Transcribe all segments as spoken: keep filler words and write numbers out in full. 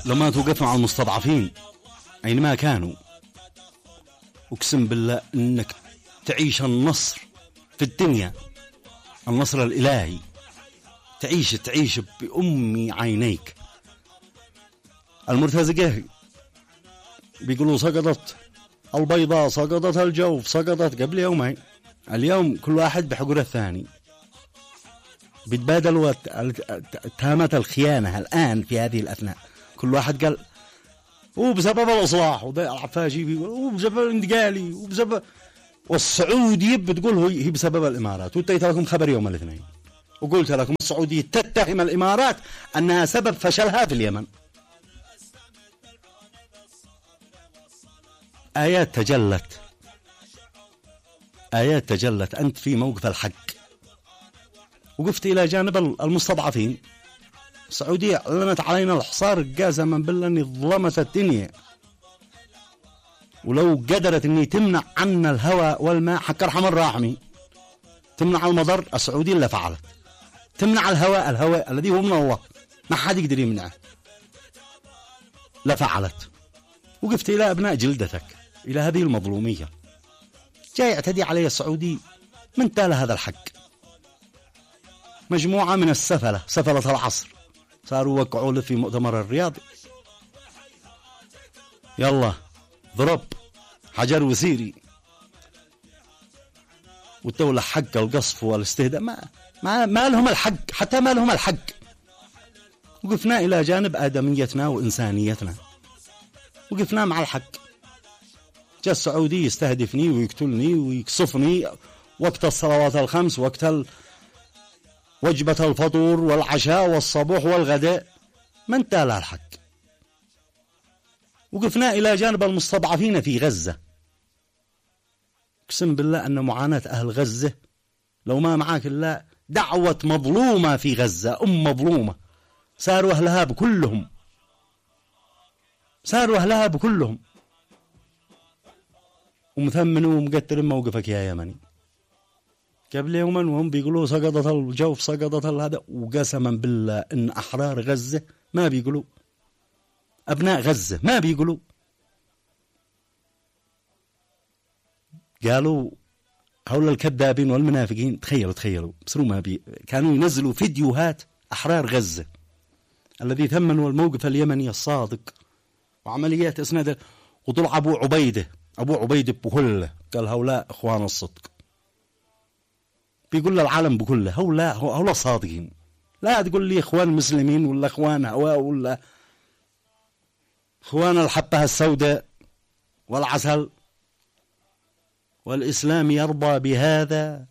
لما توقف مع المستضعفين أينما كانوا، أقسم بالله أنك تعيش النصر في الدنيا، النصر الإلهي، تعيش تعيش بأم عينيك. المرتزقة بيقولوا سقطت البيضاء، سقطت الجوف، سقطت قبل يومين. اليوم كل واحد بحقر الثاني، بيتبادلوا اتهامات الخيانة الآن في هذه الأثناء. كل واحد قال وبسبب الإصلاح، وده العفاشي بيقول وبسبب الاندقالي، وبسبب، والسعودية بتقول هي بسبب الإمارات. واتيت لكم خبر يوم الاثنين وقلت لكم السعودية تتهم الإمارات أنها سبب فشلها في اليمن. آيات تجلت، آيات تجلت. أنت في موقف الحق، وقفت إلى جانب المستضعفين. السعودية أعلنت علينا الحصار قسما بالله أني ظلمت الدنيا، ولو قدرت أني تمنع عنا الهواء والماء حق أرحم الراحمين، تمنع المضر، السعودية اللي فعلت. تمنع الهواء، الهواء الذي هو من الله ما حد يقدر يمنعه، لا فعلت. وقفت إلى أبناء جلدتك، إلى هذه المظلومية. جاي يعتدي علي السعودي، من تال هذا الحق؟ مجموعة من السفلة، سفلة العصر، صاروا وقعوا له في مؤتمر الرياض. يلا ضرب حجر وسيري، والدولة حق القصف والاستهداء ما ما ما لهم الحق، حتى ما لهم الحق. وقفنا إلى جانب آدميتنا وإنسانيتنا، وقفنا مع الحق. جاء السعودي يستهدفني ويقتلني ويقصفني وقت الصلوات الخمس، وقت ال... وجبة الفطور والعشاء والصبوح والغداء، من تالى الحق. وقفنا إلى جانب المستضعفين في غزة. اقسم بالله أن معاناة أهل غزة لو ما معاك إلا دعوة مظلومة في غزة، أم مظلومة، صاروا أهلها بكلهم، صاروا أهلها بكلهم، ومثمنوا ومقتلين موقفك يا يمني. قبل يوما وهم بيقولوا سقطت الجوف، سقطت هذا، وقسما بالله ان احرار غزة ما بيقولوا، ابناء غزة ما بيقولوا. قالوا هؤلاء الكذابين والمنافقين. تخيلوا تخيلوا بسروا ما بي كانوا ينزلوا فيديوهات احرار غزة الذي ثمنوا الموقف اليمني الصادق وعمليات اسناد، وطلع ابو عبيده ابو عبيده بكله قال هؤلاء اخوان الصدق. بيقول للعالم بكله هؤلاء هؤلاء صادقين. لا تقول لي اخوان مسلمين ولا اخوان هواء ولا اخوان الحبة السوداء والعسل. والإسلام يرضى بهذا.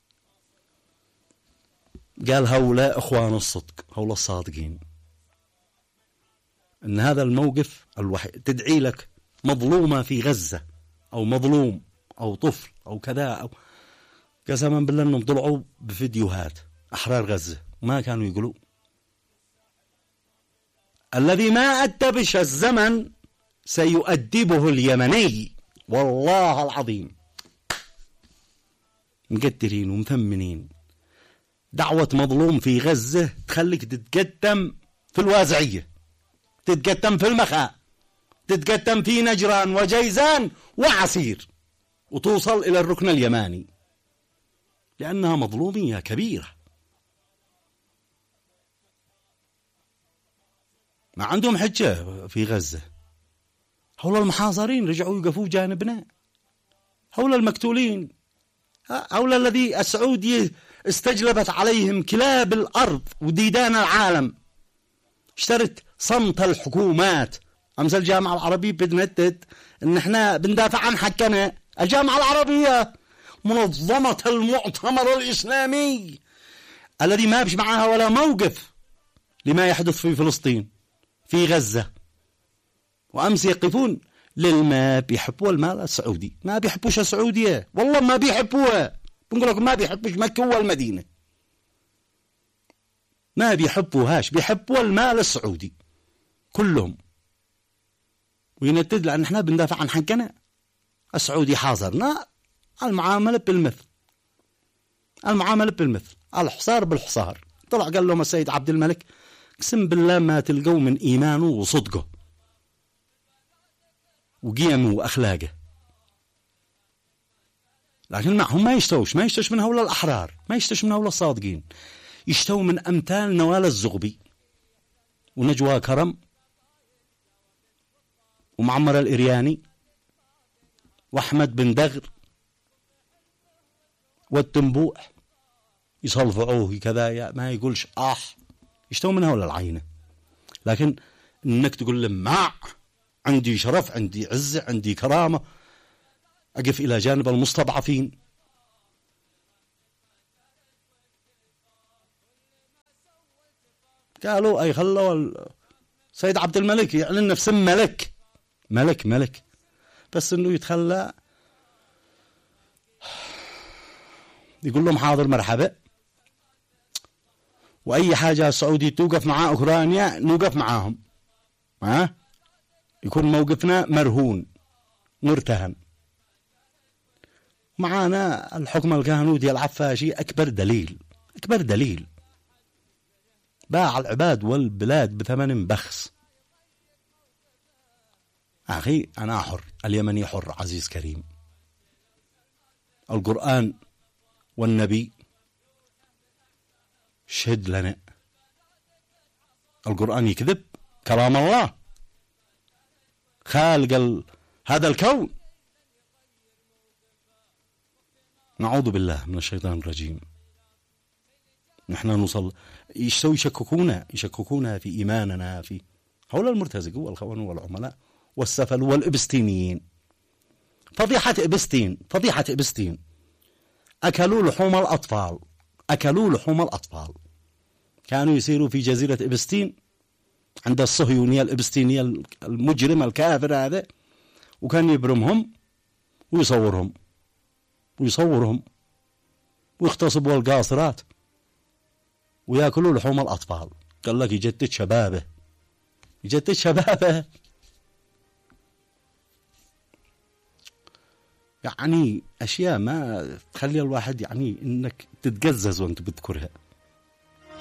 قال هؤلاء اخوان الصدق، هؤلاء الصادقين. ان هذا الموقف الوحيد تدعي لك مظلومة في غزة او مظلوم او طفل او كذا، او قسما بالله انهم طلعوا بفيديوهات احرار غزة وما كانوا يقولوا. الذي ما أدبش الزمن سيؤدبه اليمني، والله العظيم. مقدرين ومثمنين. دعوة مظلوم في غزة تخليك تتقدم في الوازعية، تتقدم في المخاء، تتقدم في نجران وجيزان وعسير، وتوصل إلى الركن اليماني، لأنها مظلومية كبيرة. ما عندهم حجة في غزة. هؤلاء المحاصرين رجعوا يقفوا جانبنا، هؤلاء المقتولين، هؤلاء الذي السعودية استجلبت عليهم كلاب الأرض وديدان العالم، اشترت صمت الحكومات. أمس الجامعة العربية بتندد إن إحنا بندافع عن حقنا. الجامعة العربية منظمة المؤتمر الإسلامي الذي ما بش معها ولا موقف لما يحدث في فلسطين في غزة. وأمس يقفون للما بيحبوا المال السعودي، ما بيحبوش السعودية، والله ما بيحبوها. بنقول لكم ما بيحبوش مكة والمدينة، ما بيحبوهاش، بيحبوا المال السعودي كلهم. ويندد لأن احنا بندافع عن حقنا. السعودي حاصرنا، المعاملة بالمثل، المعاملة بالمثل، الحصار بالحصار. طلع قال لهم السيد عبد الملك، اقسم بالله ما تلقوا من إيمانه وصدقه وقيمه وأخلاقه. لكن معهم ما يشتوش ما يشتوش من هؤلاء الأحرار، ما يشتوش من هؤلاء الصادقين، يشتوا من أمثال نوال الزغبي ونجوى كرم ومعمر الإرياني وأحمد بن دغر والتنبوع، يصلفعوه كذا ما يقولش آه، يشتوا من هؤلاء العينة. لكن إنك تقول لهم ما عندي شرف، عندي عزة، عندي كرامة، أقف إلى جانب المستضعفين. قالوا أي خلوا سيد عبد الملك يعلن نفسه ملك ملك ملك، بس إنه يتخلى يقول لهم حاضر مرحبا، وأي حاجة السعودية توقف مع أوكرانيا نوقف معاهم، ها يكون موقفنا مرهون مرتهن. معانا الحكم الكهنوتي العفاشي أكبر دليل أكبر دليل باع العباد والبلاد بثمن بخس. أخي أنا حر، اليمني حر عزيز كريم، القرآن والنبي شهد لنا. القرآن يكذب؟ كلام الله خالق هذا الكون. نعوذ بالله من الشيطان الرجيم. نحن نصل يشتوا يشككونا يشككونا في إيماننا، في هؤلاء المرتزقة والخونة والعملاء والسفل والإبستينيين. فضيحة إبستين فضيحة إبستين أكلوا لحوم الأطفال أكلوا لحوم الأطفال كانوا يسيروا في جزيرة إبستين عند الصهيونية الإبستينية المجرم الكافر هذا، وكان يبرمهم ويصورهم ويصورهم ويغتصبوا القاصرات ويأكلوا لحوم الأطفال. قال لك يجدد شبابه يجدد شبابه. يعني أشياء ما تخلي الواحد يعني إنك تتقزز وأنت بتذكرها.